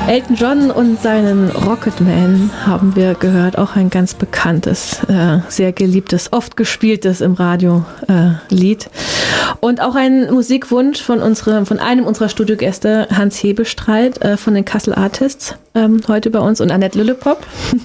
Elton John und seinen Rocketman haben wir gehört, auch ein ganz bekanntes, sehr geliebtes, oft gespieltes im Radio Lied. Und auch ein Musikwunsch von einem unserer Studiogäste, Hans Hebestreit von den Kassel Artists, heute bei uns, und Annette Lüllepop.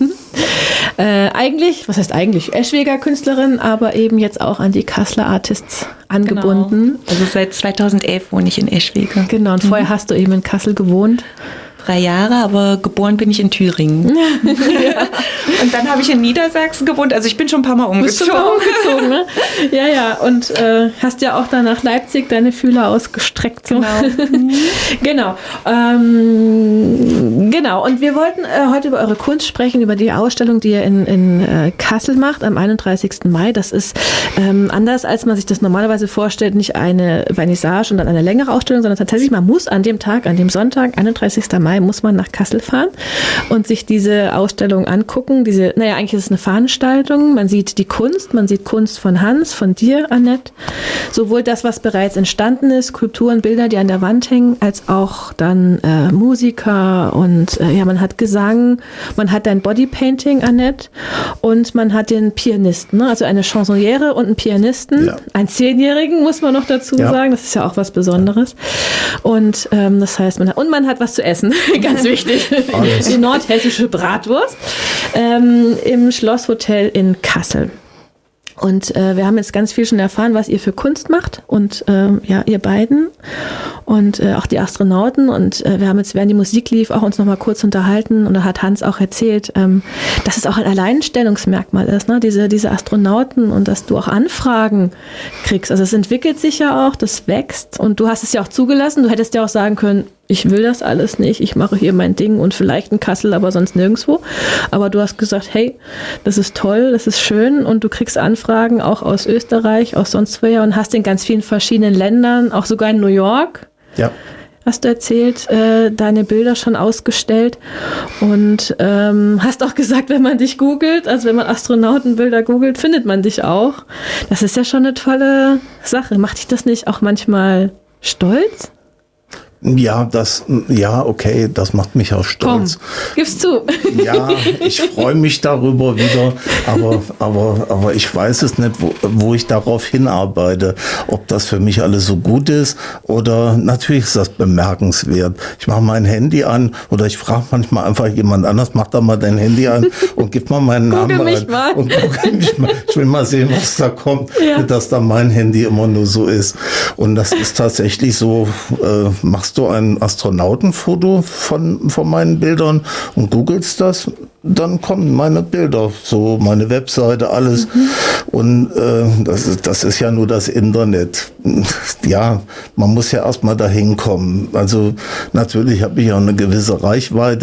Was heißt eigentlich? Eschweger Künstlerin, aber eben jetzt auch an die Kasseler Artists angebunden. Genau. Also seit 2011 wohne ich in Eschwege. Genau, und vorher hast du eben in Kassel gewohnt. 3 Jahre, aber geboren bin ich in Thüringen. Ja. Und dann habe ich in Niedersachsen gewohnt. Also ich bin schon ein paar Mal umgezogen. Ne? Ja. Und hast ja auch dann nach Leipzig deine Fühler ausgestreckt. So. Genau. Genau. Und wir wollten heute über eure Kunst sprechen, über die Ausstellung, die ihr in Kassel macht am 31. Mai. Das ist anders, als man sich das normalerweise vorstellt, nicht eine Vernissage und dann eine längere Ausstellung, sondern tatsächlich, man muss an dem Tag, an dem Sonntag, 31. Mai, muss man nach Kassel fahren und sich diese Ausstellung angucken. Eigentlich ist es eine Veranstaltung. Man sieht die Kunst, man sieht Kunst von Hans, von dir, Annette. Sowohl das, was bereits entstanden ist, Skulpturen, Bilder, die an der Wand hängen, als auch dann Musiker und man hat Gesang, man hat ein Bodypainting, Annette, und man hat den Pianisten, ne? Also eine Chansonniere und einen Pianisten, einen 10-Jährigen, muss man noch dazu sagen. Das ist ja auch was Besonderes. Und das heißt, man hat was zu essen. Ganz wichtig. Die nordhessische Bratwurst im Schlosshotel in Kassel. Und wir haben jetzt ganz viel schon erfahren, was ihr für Kunst macht und ihr beiden und auch die Astronauten, und wir haben jetzt, während die Musik lief, auch uns noch mal kurz unterhalten, und da hat Hans auch erzählt, dass es auch ein Alleinstellungsmerkmal ist, ne? Diese Astronauten, und dass du auch Anfragen kriegst. Also es entwickelt sich ja auch, das wächst, und du hast es ja auch zugelassen. Du hättest ja auch sagen können, ich will das alles nicht, ich mache hier mein Ding und vielleicht in Kassel, aber sonst nirgendwo. Aber du hast gesagt, hey, das ist toll, das ist schön, und du kriegst Anfragen auch aus Österreich, aus sonst woher, und hast in ganz vielen verschiedenen Ländern, auch sogar in New York, hast du erzählt, deine Bilder schon ausgestellt, und hast auch gesagt, wenn man dich googelt, also wenn man Astronautenbilder googelt, findet man dich auch. Das ist ja schon eine tolle Sache. Macht dich das nicht auch manchmal stolz? Ja, das macht mich auch stolz. Komm, gib's zu. Ja, ich freue mich darüber wieder, aber ich weiß es nicht, wo ich darauf hinarbeite, ob das für mich alles so gut ist, oder natürlich ist das bemerkenswert. Ich mache mein Handy an, oder ich frage manchmal einfach jemand anders, mach da mal dein Handy an und gib mal meinen Namen rein. Und gucke mich mal. Ich will mal sehen, was da kommt, dass da mein Handy immer nur so ist. Und das ist tatsächlich so, machst du ein Astronautenfoto von meinen Bildern und googelst das, dann kommen meine Bilder, so meine Webseite, alles. Und das ist ja nur das Internet. Ja, man muss ja erstmal dahin kommen. Also natürlich habe ich ja eine gewisse Reichweite.